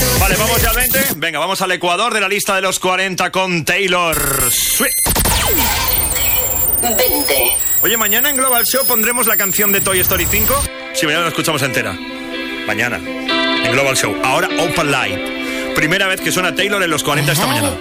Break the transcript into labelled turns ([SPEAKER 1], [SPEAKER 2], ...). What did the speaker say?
[SPEAKER 1] Vale, vamos ya al 20. Venga, vamos al Ecuador de la lista de los 40 con Taylor Swift.
[SPEAKER 2] 20.
[SPEAKER 1] Oye, mañana en Global Show pondremos la canción de Toy Story 5. Si mañana la escuchamos entera. Mañana, en Global Show. Ahora Open Light. Primera vez que suena Taylor en los 40 esta mañana.